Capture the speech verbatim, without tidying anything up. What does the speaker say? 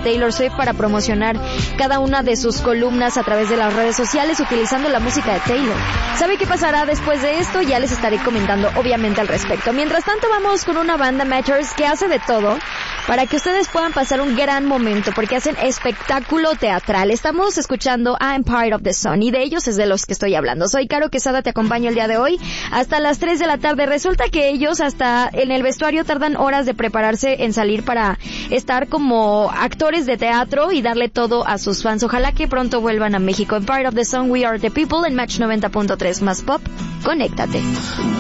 Taylor Swift para promocionar cada una de sus columnas a través de las redes sociales utilizando la música de Taylor. ¿Sabe qué pasará después de esto? Ya les estaré comentando obviamente al respecto. Mientras tanto vamos con una banda Matters que hace de todo para que ustedes puedan pasar un gran momento, porque hacen espectáculo teatral. Estamos escuchando I'm Part of the Sun y de ellos es de los que estoy hablando. Soy Caro Quesada, te acompaño el día de hoy hasta las tres de la tarde. Resulta que ellos hasta en el vestuario tardan horas de prepararse en salir para estar como actores de teatro y darle todo a sus fans. Ojalá que pronto vuelvan a México. En Part of the Sun, We Are the People, en Match noventa punto tres más Pop. Conéctate.